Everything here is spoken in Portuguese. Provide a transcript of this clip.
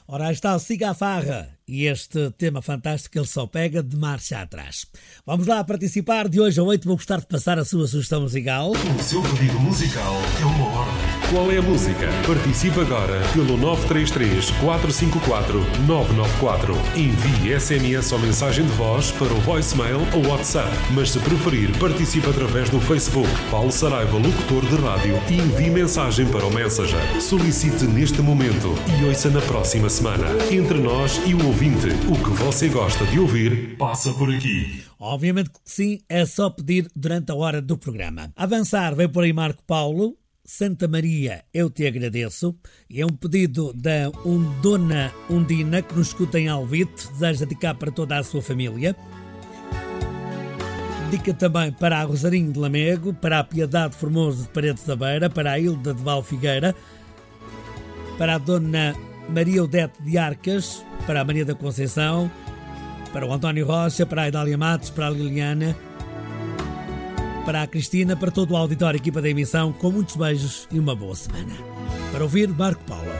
Ora, aí está o Siga a Farra e este tema fantástico ele só pega de marcha atrás. Vamos lá participar, de hoje a 8 vou gostar de passar a sua sugestão musical. O seu pedido musical é uma ordem. Qual é a música? Participe agora pelo 933 454 994. Envie SMS ou mensagem de voz para o voicemail ou WhatsApp. Mas se preferir, participe através do Facebook Paulo Saraiva, locutor de rádio, e envie mensagem para o Messenger. Solicite neste momento e ouça na próxima semana. Entre nós e o ouvinte, o que você gosta de ouvir, Passa por aqui. Obviamente que sim, é só pedir durante a hora do programa. Avançar, vem por aí Marco Paulo. Santa Maria, eu te agradeço. E é um pedido da Dona Undina, que nos escuta em Alvite, deseja dedicar para toda a sua família. Dedica também para a Rosarinho de Lamego, para a Piedade Formoso de Paredes da Beira, para a Hilda de Val Figueira, para a Dona Maria Odete de Arcas, para a Maria da Conceição, para o António Rocha, para a Idália Matos, para a Liliana, para a Cristina, para todo o auditório, equipa da emissão, com muitos beijos e uma boa semana. Para ouvir Marco Paulo.